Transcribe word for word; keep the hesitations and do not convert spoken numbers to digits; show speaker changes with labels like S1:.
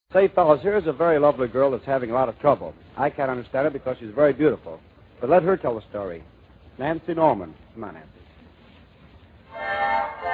S1: Say, fellas, here's a very lovely girl that's having a lot of trouble. I can't understand it because she's very beautiful. But let her tell the story. Nancy Norman. Come on, Nancy.